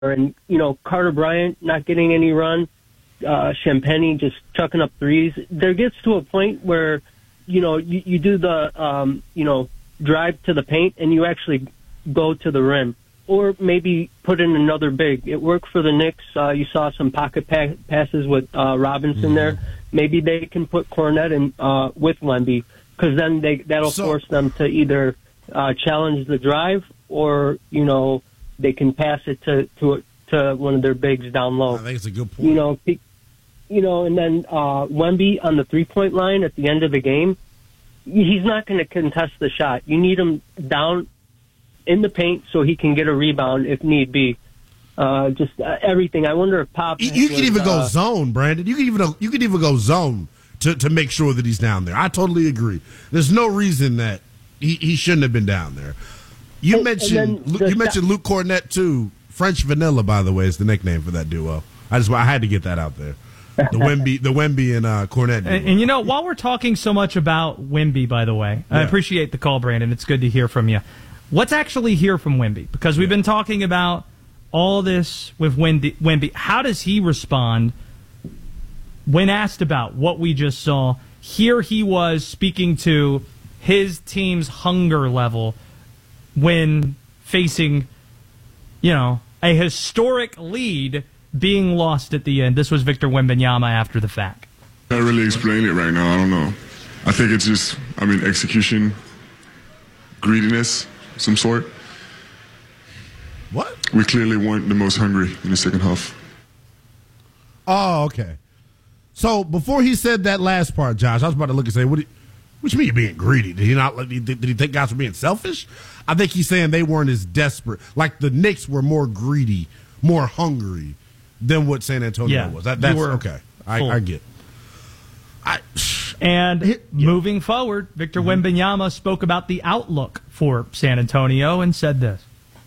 And, Carter Bryant not getting any run, Champagny just chucking up threes. There gets to a point where, you do the, drive to the paint and you actually go to the rim. Or maybe put in another big. It worked for the Knicks. You saw some pocket passes with Robinson there. Maybe they can put Cornet in with Wemby, because then that'll force them to either challenge the drive or, they can pass it to one of their bigs down low. I think it's a good point. And then Wemby on the three-point line at the end of the game, he's not going to contest the shot. You need him down in the paint so he can get a rebound if need be. Everything. I wonder if Pop. You could even go zone, Brandon. You could even go zone to make sure that he's down there. I totally agree. There's no reason that he shouldn't have been down there. You mentioned Luke Cornet too. French Vanilla, by the way, is the nickname for that duo. I had to get that out there. The Wemby and Cornet duo. And while we're talking so much about Wemby, by the way, I appreciate the call, Brandon. It's good to hear from you. Let's actually hear from Wemby, because we've been talking about all this with Wemby. How does he respond when asked about what we just saw? Here he was speaking to his team's hunger level when facing, a historic lead being lost at the end. This was Victor Wembanyama after the fact. I can't really explain it right now. I don't know. I think it's just, execution, greediness, some sort. What? We clearly weren't the most hungry in the second half. Oh, okay. So before he said that last part, Josh, I was about to look and say, what you mean you're being greedy? Did he think guys were being selfish? I think he's saying they weren't as desperate. Like the Knicks were more greedy, more hungry than what San Antonio was. That's okay. I get it. Moving forward, Victor Wembanyama spoke about the outlook for San Antonio and said this.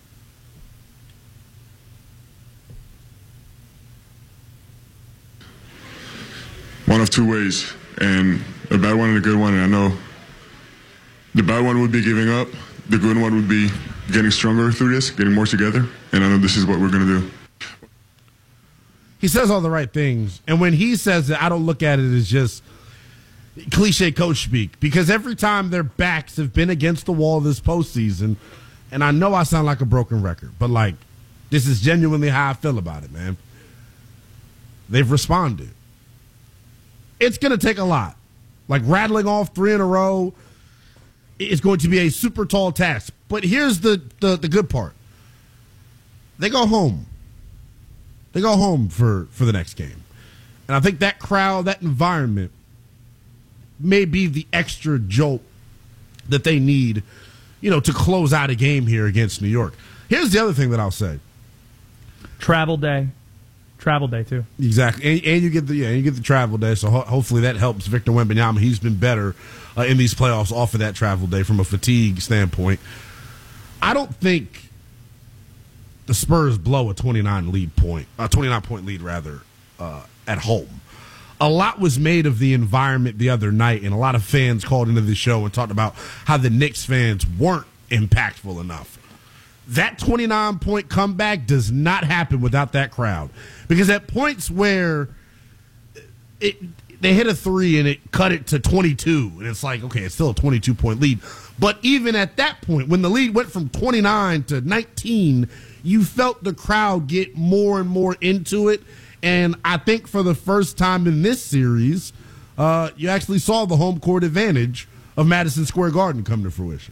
One of two ways, and a bad one and a good one, and I know the bad one would be giving up. The good one would be getting stronger through this, getting more together, and I know this is what we're going to do. He says all the right things, and when he says it, I don't look at it as just cliche coach speak, because every time their backs have been against the wall this postseason, and I know I sound like a broken record, but this is genuinely how I feel about it, man. They've responded. It's going to take a lot. Rattling off 3 in a row is going to be a super tall task. But here's the good part. They go home. They go home for the next game. And I think that crowd, that environment, may be the extra jolt that they need, to close out a game here against New York. Here's the other thing that I'll say. Travel day too. Exactly, and you get the travel day. So hopefully that helps Victor Wembanyama. He's been better in these playoffs off of that travel day from a fatigue standpoint. I don't think the Spurs blow a 29-point lead at home. A lot was made of the environment the other night, and a lot of fans called into the show and talked about how the Knicks fans weren't impactful enough. That 29-point comeback does not happen without that crowd. Because at points where they hit a 3 and it cut it to 22, and it's okay, it's still a 22-point lead. But even at that point, when the lead went from 29 to 19, you felt the crowd get more and more into it. And I think for the first time in this series, you actually saw the home court advantage of Madison Square Garden come to fruition.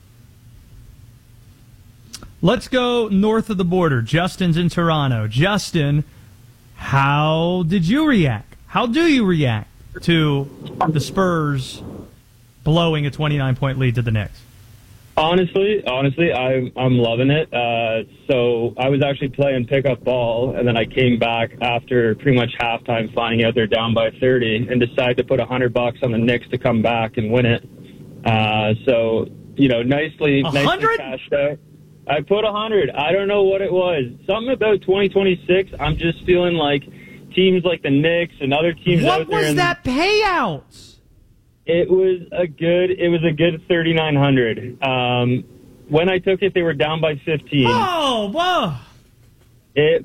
Let's go north of the border. Justin's in Toronto. Justin, how did you react? How do you react to the Spurs blowing a 29-point lead to the Knicks? Honestly, I'm loving it. So I was actually playing pickup ball, and then I came back after pretty much halftime, finding out they're down by 30, and decided to put $100 on the Knicks to come back and win it. Nicely cashed out. I put 100. I don't know what it was. Something about 2026. I'm just feeling like teams like the Knicks and other teams out there. What was that payout? It was a good 3,900. When I took it, they were down by 15. Oh, whoa. It